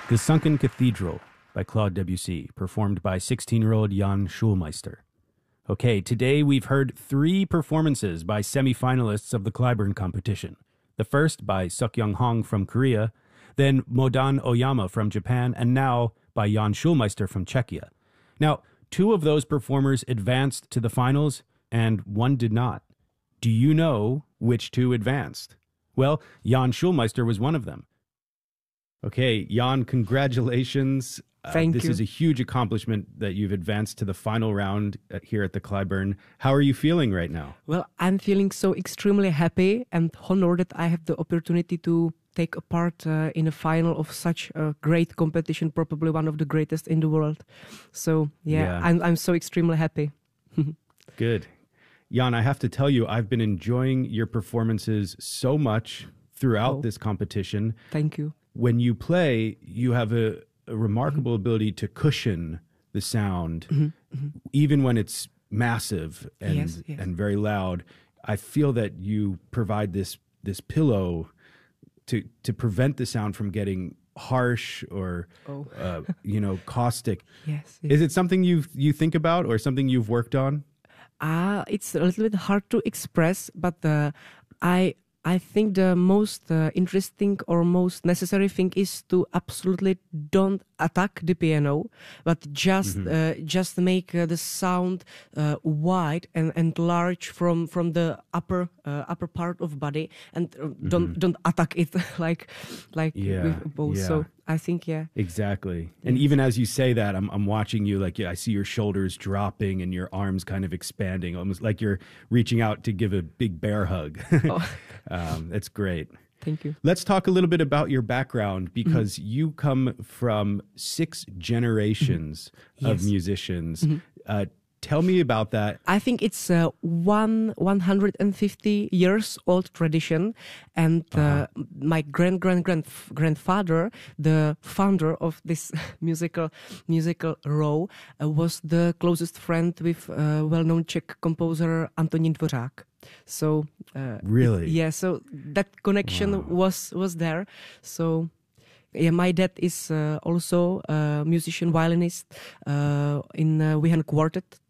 The Sunken Cathedral by Claude Debussy, performed by 16-year-old Jan Schulmeister. Okay, today we've heard 3 performances by semi-finalists of the Clyburn competition. The first by Seokyoung Hong from Korea, then Modan Oyama from Japan, and now by Jan Schulmeister from Czechia. Now, 2 of those performers advanced to the finals, and 1 did not. Do you know which 2 advanced? Well, Jan Schulmeister was one of them. Okay, Jan, congratulations. Thank you. This is a huge accomplishment that you've advanced to the final round here at the Clyburn. How are you feeling right now? Well, I'm feeling so extremely happy and honored that I have the opportunity to take a part in a final of such a great competition, probably one of the greatest in the world. So, yeah. I'm so extremely happy. Good. Jan, I have to tell you, I've been enjoying your performances so much throughout this competition. Thank you. When you play, you have a remarkable ability to cushion the sound, even when it's massive and and very loud. I feel that you provide this pillow to prevent the sound from getting harsh or caustic. Yes. Is it something you think about or something you've worked on? It's a little bit hard to express, but I think the most interesting or most necessary thing is to absolutely don't attack the piano, but just make the sound wide and large from the upper part of body, and don't attack it like with both. Yeah. So I think Exactly. And even as you say that, I'm watching you, like I see your shoulders dropping and your arms kind of expanding, almost like you're reaching out to give a big bear hug. That's great. Thank you. Let's talk a little bit about your background, because you come from 6 generations of musicians. Tell me about that. I think it's 150 years old tradition, and my grandfather, the founder of this musical row, was the closest friend with well-known Czech composer Antonín Dvořák. So really, so that connection was there. So. Yeah, my dad is also a musician, violinist in Wihan Quartet